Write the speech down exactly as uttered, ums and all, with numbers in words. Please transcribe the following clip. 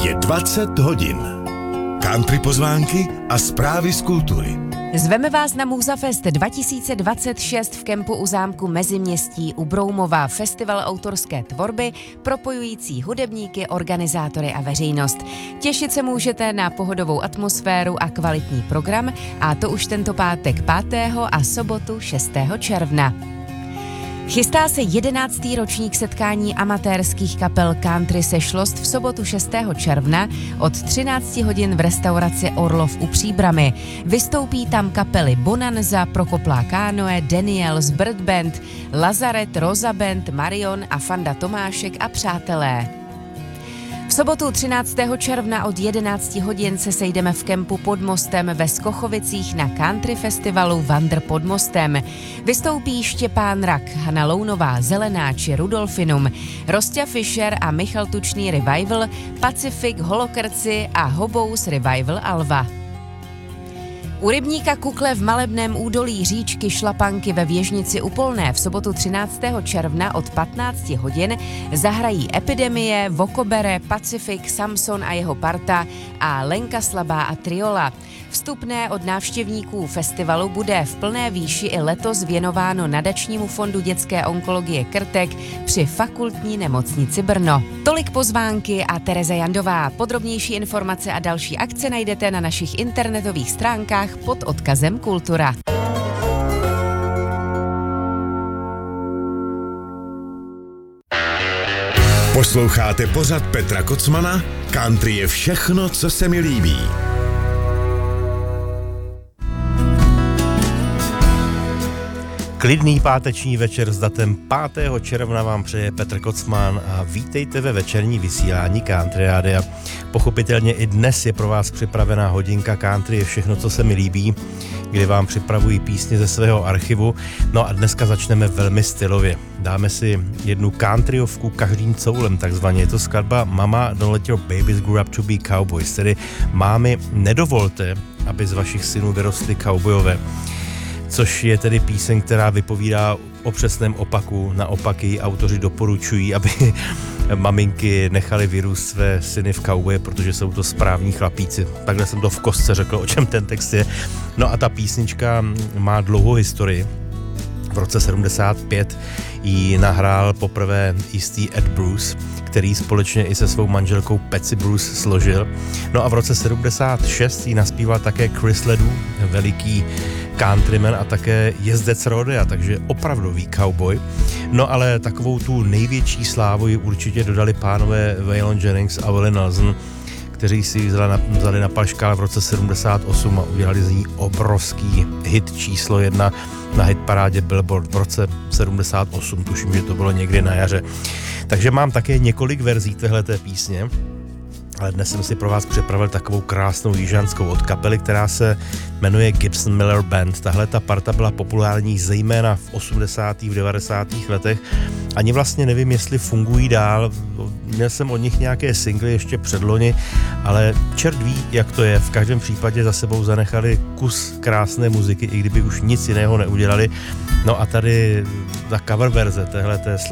Je dvacet hodin. Country pozvánky a zprávy z kultury. Zveme vás na Musafest dva tisíce dvacet šest v kempu u zámku Meziměstí u Broumova, festival autorské tvorby propojující hudebníky, organizátory a veřejnost. Těšit se můžete na pohodovou atmosféru a kvalitní program, a to už tento pátek pátého a sobotu šestého června. Chystá se jedenáctý ročník setkání amatérských kapel Country Sešlost v sobotu šestého června od třináct hodin v restauraci Orlov u Příbramy. Vystoupí tam kapely Bonanza, Prokoplá Kánoe, Daniels, Bird Band, Lazaret, Rosa Band, Marion a Fanda Tomášek a přátelé. V sobotu třináctého června od jedenáct hodin se sejdeme v kempu pod mostem ve Skochovicích na country festivalu Vandr pod mostem. Vystoupí Štěpán Rak, Hana Lounová, Zelenáči, Rudolfinum, Rostě Fischer a Michal Tučný Revival, Pacific, Holokrci a Hobous Revival Alva. U rybníka Kukle v Malebném údolí říčky Šlapanky ve Věžnici u Polné v sobotu třináctého června od patnáct hodin zahrají Epidemie, Vokobere, Pacific, Samson a jeho parta a Lenka Slabá a Triola. Vstupné od návštěvníků festivalu bude v plné výši i letos věnováno nadačnímu fondu dětské onkologie Krtek při fakultní nemocnici Brno. Tolik pozvánky a Tereza Jandová. Podrobnější informace a další akce najdete na našich internetových stránkách pod odkazem Kultura. Posloucháte pořad Petra Kocmana? Country je všechno, co se mi líbí. Klidný páteční večer s datem pátého června vám přeje Petr Kocman a vítejte ve večerní vysílání Country Rádia. Pochopitelně i dnes je pro vás připravená hodinka Country je všechno, co se mi líbí, kdy vám připravují písně ze svého archivu. No a dneska začneme velmi stylově. Dáme si jednu countryovku každým coulem, takzvaně. Je to skladba Mama Don't Let Your Babies Grow Up to Be Cowboys, tedy mámy, nedovolte, aby z vašich synů vyrostly cowboyové. Což je tedy píseň, která vypovídá o přesném opaku. Naopak její autoři doporučují, aby maminky nechaly vyrůst své syny v cowboye, protože jsou to správní chlapíci. Takhle jsem to v kostce řekl, o čem ten text je. No a ta písnička má dlouhou historii. V roce sedmdesát pět ji nahrál poprvé jistý Ed Bruce, který společně i se svou manželkou Patsy Bruce složil. No a v roce sedmdesát šest ji naspíval také Chris Ledoux, veliký countryman a také jezdec rodea, takže opravdový cowboy. No ale takovou tu největší slávu ji určitě dodali pánové Waylon Jennings a Willie Nelson, kteří si ji vzali na, vzali na pauškál v roce sedmdesát osm a udělali z ní obrovský hit číslo jedna na hitparádě Billboard v roce sedmdesát osm, tuším, že to bylo někdy na jaře. Takže mám také několik verzí téhleté písně, ale dnes jsem si pro vás připravil takovou krásnou jižanskou od kapely, která se jmenuje Gibson Miller Band. Tahle ta parta byla populární zejména v osmdesátých v devadesátých letech. Ani vlastně nevím, jestli fungují dál. Měl jsem od nich nějaké singly ještě předloni, ale čert ví, jak to je. V každém případě za sebou zanechali kus krásné muziky, i kdyby už nic jiného neudělali. No a tady ta cover verze téhleté